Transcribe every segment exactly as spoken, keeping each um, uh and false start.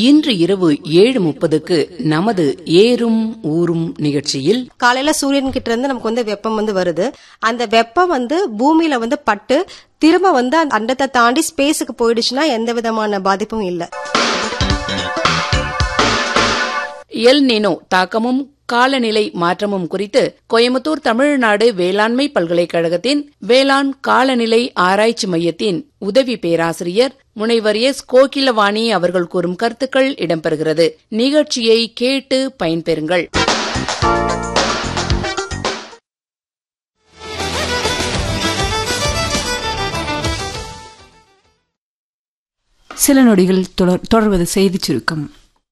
இன்று இரவு ஏழு முப்பதுக்கு நமது ஏறும் ஊரும் நிகழ்ச்சியில் காலையில சூரியன் கிட்ட இருந்து நமக்கு வந்து வெப்பம் வந்து வருது. அந்த வெப்பம் வந்து பூமியில வந்து பட்டு திரும்ப வந்து அந்த அண்டத்தை தாண்டி ஸ்பேஸுக்கு போயிடுச்சுன்னா எந்த விதமான பாதிப்பும் இல்லை. எல் நினோ தாக்கமும் காலநிலை மாற்றமும் குறித்து கோயம்புத்தூர் தமிழ்நாடு வேளாண்மை பல்கலைக்கழகத்தின் வேளாண் காலநிலை ஆராய்ச்சி மையத்தின் உதவி பேராசிரியர் முனைவர் எஸ் கோகிலவாணி அவர்கள் கூறும் கருத்துக்கள் இடம்பெறுகிறது. நிகழ்ச்சியை கேட்டு பயன்பெறுங்கள். சில நொடிகள் தொடர்வது செய்திச் சுருக்கம்.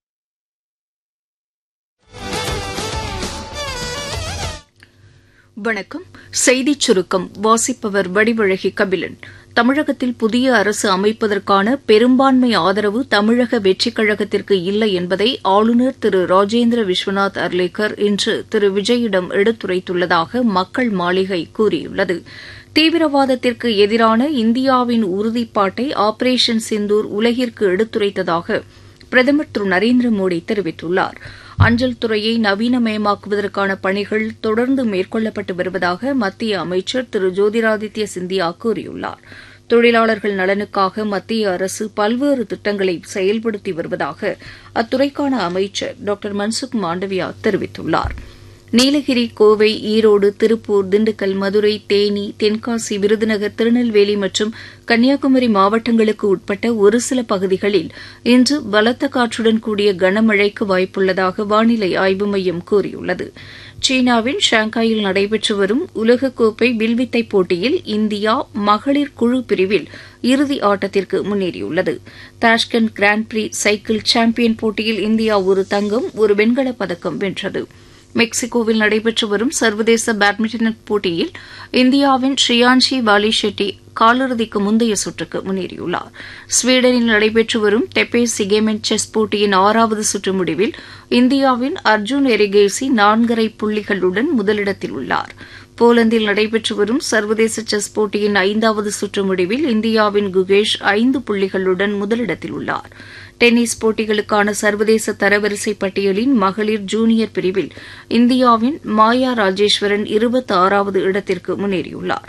வணக்கம். செய்திச் சுருக்கம் வாசிப்பவர் வடிவழகி கபிலன். தமிழகத்தில் புதிய அரசு அமைப்பதற்கான பெரும்பான்மை ஆதரவு தமிழக வெற்றிக் கழகத்திற்கு இல்லை என்பதை ஆளுநர் திரு ராஜேந்திர விஸ்வநாத் அர்லேக்கர் இன்று திரு விஜயிடம் எடுத்துரைத்துள்ளதாக மக்கள் மாளிகை கூறியுள்ளது. தீவிரவாதத்திற்கு எதிரான இந்தியாவின் உறுதிப்பாட்டை ஆபரேஷன் சிந்தூர் உலகிற்கு எடுத்துரைத்ததாக பிரதமர் திரு நரேந்திர மோடி தெரிவித்துள்ளார். அஞ்சல் துறையை நவீனமயமாக்குவதற்கான பணிகள் தொடர்ந்து மேற்கொள்ளப்பட்டு வருவதாக மத்திய அமைச்சர் திரு ஜோதிராதித்ய சிந்தியா கூறியுள்ளார். தொழிலாளர்கள் நலனுக்காக மத்திய அரசு பல்வேறு திட்டங்களை செயல்படுத்தி வருவதாக அத்துறைக்கான அமைச்சர் டாக்டர் மன்சுக் மாண்டவியா தெரிவித்துள்ளார். நீலகிரி, கோவை, ஈரோடு, திருப்பூர், திண்டுக்கல், மதுரை, தேனி, தென்காசி, விருதுநகர், திருநெல்வேலி மற்றும் கன்னியாகுமரி மாவட்டங்களுக்கு உட்பட்ட ஒரு சில பகுதிகளில் இன்று பலத்த காற்றுடன் கூடிய கனமழைக்கு வாய்ப்புள்ளதாக வானிலை ஆய்வு மையம் கூறியுள்ளது. சீனாவின் ஷாங்காயில் நடைபெற்று வரும் உலகக்கோப்பை வில்வித்தை போட்டியில் இந்தியா மகளிர் குழு பிரிவில் இறுதி ஆட்டத்திற்கு முன்னேறியுள்ளது. Tashkent grand free cycle champion போட்டியில் இந்தியா ஒரு தங்கம், ஒரு வெண்கலப் பதக்கம் வென்றது. மெக்சிகோவில் நடைபெற்று வரும் சர்வதேச பேட்மிண்டன் போட்டியில் இந்தியாவின் ஸ்ரீயான்ஷி வாலி ஷெட்டி காலிறுதிக்கு முந்தைய சுற்றுக்கு முன்னேறியுள்ளார். ஸ்வீடனில் நடைபெற்று வரும் டெபேஸ் சிகேமென் செஸ் போட்டியின் ஆறாவது சுற்று முடிவில் இந்தியாவின் அர்ஜுன் எரிகேசி நான்கரை புள்ளிகளுடன் முதலிடத்தில் உள்ளார். போலந்தில் நடைபெற்று வரும் சர்வதேச செஸ் போட்டியின் ஐந்தாவது சுற்று முடிவில் இந்தியாவின் குகேஷ் ஐந்து புள்ளிகளுடன் முதலிடத்தில் உள்ளார். டென்னிஸ் போட்டிகளுக்கான சர்வதேச தரவரிசை பட்டியலின் மகளிர் ஜூனியர் பிரிவில் இந்தியாவின் மாயா ராஜேஸ்வரன் இருபத்தி ஆறாவது இடத்திற்கு முன்னேறியுள்ளார்.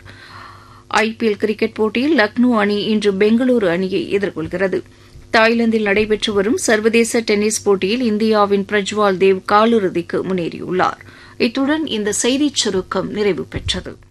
ஐபிஎல் கிரிக்கெட் போட்டியில் லக்னோ அணி இன்று பெங்களூரு அணியை எதிர்கொள்கிறது. தாய்லாந்தில் நடைபெற்று வரும் சர்வதேச டென்னிஸ் போட்டியில் இந்தியாவின் பிரஜ்வால் தேவ் காலிறுதிக்கு முன்னேறியுள்ளார். இத்துடன் இந்த செய்திச் சுருக்கம் நிறைவு பெற்றது.